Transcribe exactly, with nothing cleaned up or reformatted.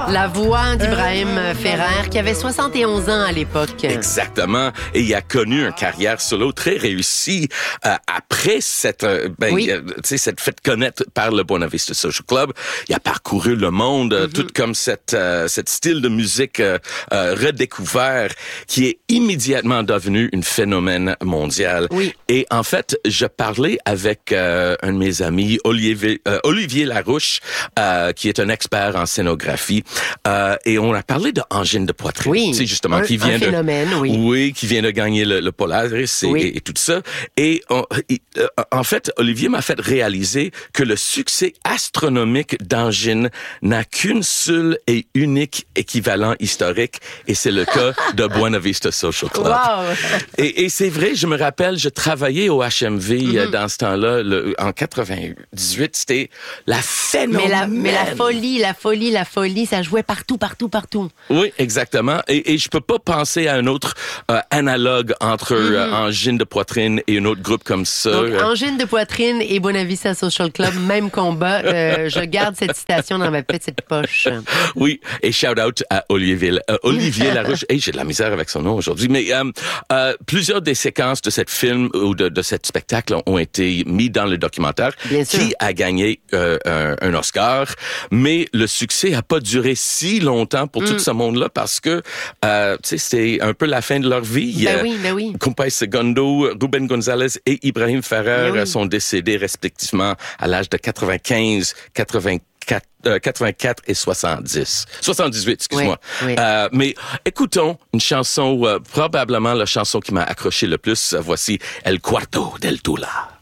La voix d'Ibrahim Ferrer, qui avait soixante et onze ans à l'époque. Exactement. Et il a connu une carrière solo très réussie euh, après cette, euh, ben, oui. euh, tu sais, cette fait connaître par le Buena Vista Social Club. Il a parcouru le monde, mm-hmm. tout comme cette, euh, cette style de musique euh, euh, redécouvert qui est immédiatement devenu un phénomène mondial. Oui. Et en fait, je parlais avec euh, un de mes amis, Olivier, euh, Olivier Larouche, euh, qui est un expert en scénographie, euh, et on a parlé de angine de poitrine. Oui, c'est justement un, qui vient un de, phénomène, oui. oui, qui vient de gagner le, le Polaris et, oui. et, et tout ça. Et on, et, euh, en fait, Olivier m'a fait réaliser que le succès astronomique d'Angine n'a qu'une seule et unique équivalent historique, et c'est le cas de Buena Vista Social Club. Wow. Et, et c'est vrai, je me rappelle, je travaillais au H M V mm-hmm. dans ce temps-là, le, en quatre-vingt-dix-huit, c'était la phénomène. Mais la, mais la folie, la folie, la folie, ça jouait partout, partout, partout. Oui, exactement. Et, et je peux pas penser à un autre euh, analogue entre mm-hmm. euh, Angine de poitrine et un autre groupe comme ça. Donc, Angine de poitrine et Buena Vista Social Club, même combat. Euh, je garde cette citation dans ma petite poche. Oui, et shout out à Olivier, euh, Olivier Larouche. Hey, j'ai de la misère avec son nom aujourd'hui, mais euh, euh, plusieurs des séquences de cette film ou de, de cet spectacle ont été mis dans le documentaire, Bien sûr. Qui a gagné euh, un, un Oscar, mais le succès a pas duré si longtemps pour mm. tout ce monde-là parce que euh, tu sais, c'est un peu la fin de leur vie. Ben oui, ben oui. Compay Segundo, Ruben Gonzalez et Ibrahim Ferrer ben oui. sont décédés respectivement à l'âge de quatre-vingt-quinze, quatre-vingt-quatre, euh, quatre-vingt-quatre et soixante-dix. soixante-dix-huit, excuse-moi. Oui, oui. Euh, mais écoutons une chanson, euh, probablement la chanson qui m'a accroché le plus. Voici El Cuarto del Tula.